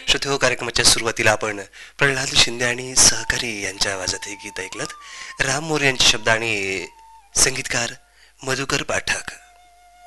श्रोते हो, कार्यक्रमाच्या सुरुवातीला आपण प्रल्हाद शिंदे आणि सहकारी यांच्या आवाजात हे गीत ऐकलं. राम मोरे यांचे शब्द आणि संगीतकार मधुकर पाठक.